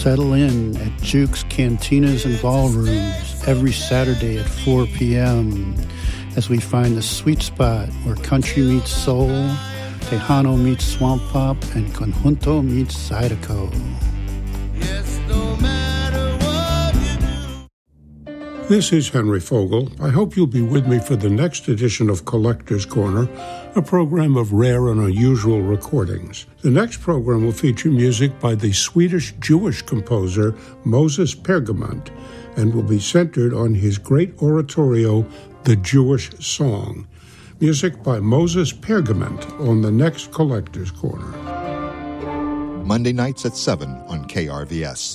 Settle in at Juke's Cantinas and Ballrooms every Saturday at 4 p.m. as we find the sweet spot where country meets soul, Tejano meets swamp pop, and Conjunto meets Zydeco. Yes, no matter what you do. This is Henry Fogel. I hope you'll be with me for the next edition of Collector's Corner, a program of rare and unusual recordings. The next program will feature music by the Swedish Jewish composer Moses Pergament and will be centered on his great oratorio, The Jewish Song. Music by Moses Pergament on the next Collector's Corner. Monday nights at 7 on KRVS.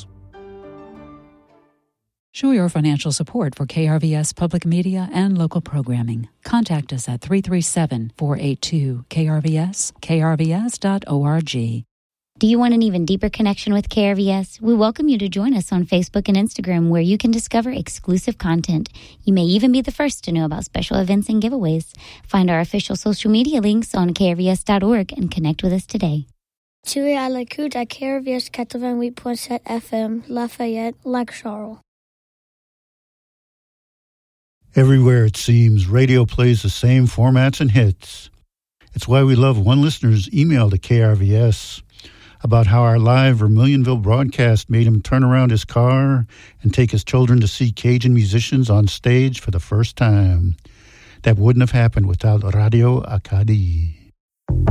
Show your financial support for KRVS Public Media and local programming. Contact us at 337-482-KRVS, krvs.org. Do you want an even deeper connection with KRVS? We welcome you to join us on Facebook and Instagram, where you can discover exclusive content. You may even be the first to know about special events and giveaways. Find our official social media links on krvs.org and connect with us today. Tu es à l'écoute à KRVS 88.7 FM, Lafayette, Lac Charles. Everywhere it seems, radio plays the same formats and hits. It's why we love one listener's email to KRVS about how our live Vermilionville broadcast made him turn around his car and take his children to see Cajun musicians on stage for the first time. That wouldn't have happened without Radio Acadie.